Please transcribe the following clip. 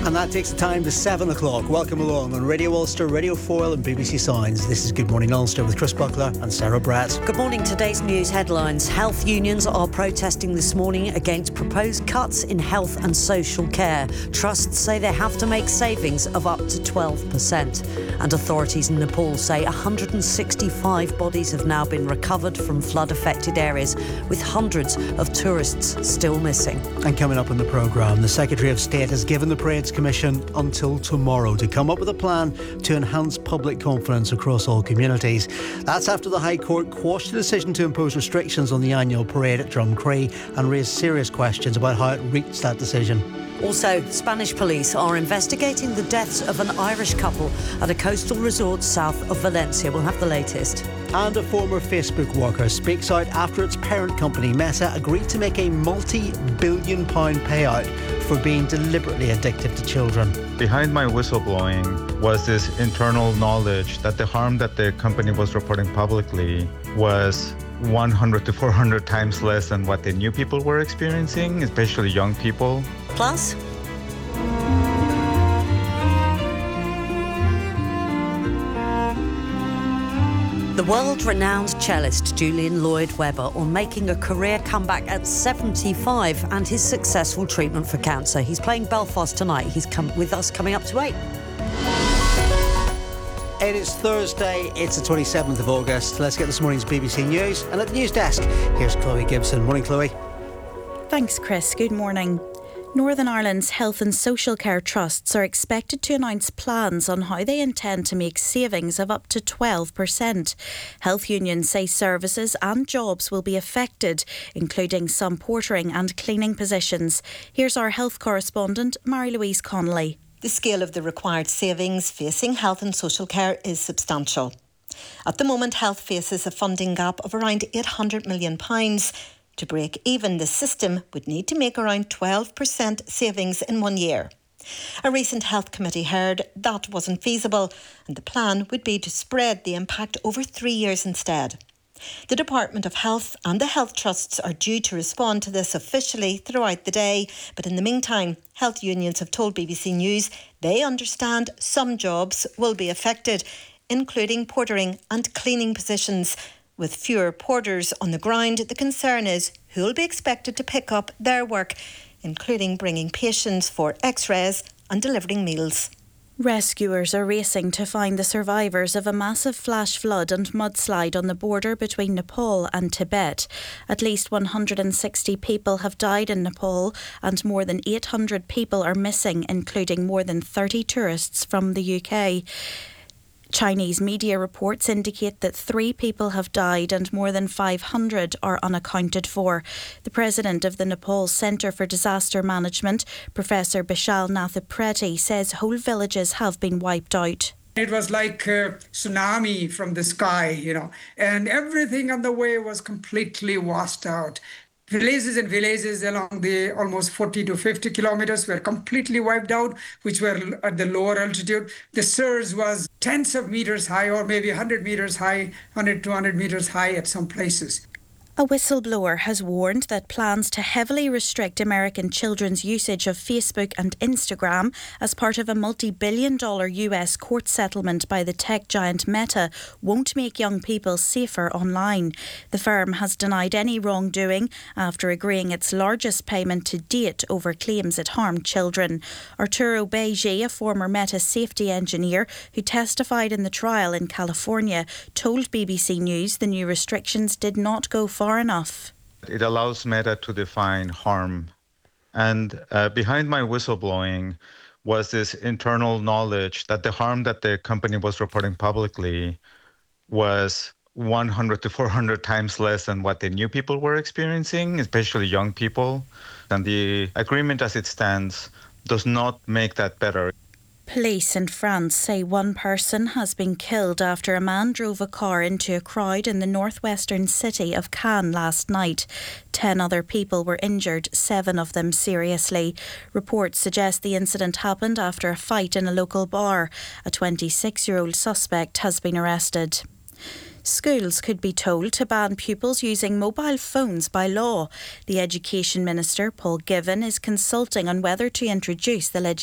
And that takes the time to 7 o'clock. Welcome along on Radio Ulster, Radio Foyle and BBC Sounds. This is Good Morning Ulster with Chris Buckler and Sarah Bratt. Good morning. Today's news headlines. Health unions are protesting this morning against proposed cuts in health and social care. Trusts say they have to make savings of up to 12%. And authorities in Nepal say 165 bodies have now been recovered from flood-affected areas, with hundreds of tourists still missing. And coming up on the programme, the Secretary of State has given the Parades Commission until tomorrow to come up with a plan to enhance public confidence across all communities. That's after the High Court quashed the decision to impose restrictions on the annual parade at Drumcree and raised serious questions about how it reached that decision. Also, Spanish police are investigating the deaths of an Irish couple at a coastal resort south of Valencia. We'll have the latest. And a former Facebook worker speaks out after its parent company, Meta, agreed to make a multi-billion-pound payout for being deliberately addicted to children. Behind my whistleblowing was this internal knowledge that the harm that the company was reporting publicly was 100 to 400 times less than what they knew people were experiencing, especially young people. Plus, the world-renowned cellist Julian Lloyd-Webber on making a career comeback at 75 and his successful treatment for cancer. He's playing Belfast tonight. He's with us coming up to 8. It is Thursday, it's the 27th of August. Let's get this morning's BBC News. And at the news desk, here's Chloe Gibson. Morning, Chloe. Thanks, Chris. Good morning. Northern Ireland's health and social care trusts are expected to announce plans on how they intend to make savings of up to 12%. Health unions say services and jobs will be affected, including some portering and cleaning positions. Here's our health correspondent, Mary-Louise Connolly. The scale of the required savings facing health and social care is substantial. At the moment, health faces a funding gap of around £800 million. To break even, the system would need to make around 12% savings in 1 year. A recent health committee heard that wasn't feasible, and the plan would be to spread the impact over 3 years instead. The Department of Health and the health trusts are due to respond to this officially throughout the day, but in the meantime, health unions have told BBC News they understand some jobs will be affected, including portering and cleaning positions. With fewer porters on the ground, the concern is who will be expected to pick up their work, including bringing patients for x-rays and delivering meals. Rescuers are racing to find the survivors of a massive flash flood and mudslide on the border between Nepal and Tibet. At least 160 people have died in Nepal and more than 800 people are missing, including more than 30 tourists from the UK. Chinese media reports indicate that 3 people have died and more than 500 are unaccounted for. The president of the Nepal Centre for Disaster Management, Professor Bishal Nathapreti, says whole villages have been wiped out. It was like a tsunami from the sky, and everything on the way was completely washed out. Villages and villages along the almost 40 to 50 kilometers were completely wiped out, which were at the lower altitude. The surge was tens of meters high, or maybe 100 meters high, 100, 200 meters high at some places. A whistleblower has warned that plans to heavily restrict American children's usage of Facebook and Instagram as part of a multi-billion-dollar US court settlement by the tech giant Meta won't make young people safer online. The firm has denied any wrongdoing after agreeing its largest payment to date over claims it harmed children. Arturo Beige, a former Meta safety engineer who testified in the trial in California, told BBC News the new restrictions did not go far enough. It allows Meta to define harm. And behind my whistleblowing was this internal knowledge that the harm that the company was reporting publicly was 100 to 400 times less than what they knew people were experiencing, especially young people. And the agreement as it stands does not make that better. Police in France say one person has been killed after a man drove a car into a crowd in the northwestern city of Cannes last night. 10 other people were injured, 7 of them seriously. Reports suggest the incident happened after a fight in a local bar. A 26-year-old suspect has been arrested. Schools could be told to ban pupils using mobile phones by law. The Education Minister, Paul Givan, is consulting on whether to introduce the legislation.